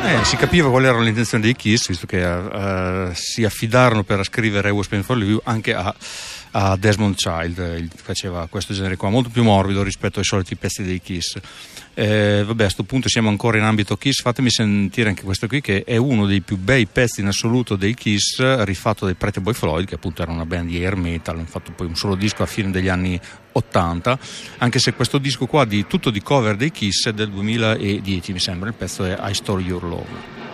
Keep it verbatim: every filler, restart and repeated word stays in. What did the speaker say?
Eh, si capiva qual era l'intenzione dei Kiss, visto che uh, si affidarono per scrivere I Was Painting for You anche a, a Desmond Child, il, faceva questo genere qua, molto più morbido rispetto ai soliti pezzi dei Kiss. Eh, vabbè, a questo punto siamo ancora in ambito Kiss, fatemi sentire anche questo qui, che è uno dei più bei pezzi in assoluto dei Kiss, rifatto dai Pretty Boy Floyd, che appunto era una band di air metal, hanno fatto poi un solo disco a fine degli anni ottanta, anche se questo disco qua di tutto di cover dei Kiss è del duemiladieci, mi sembra. Il pezzo è I Stole Your Love.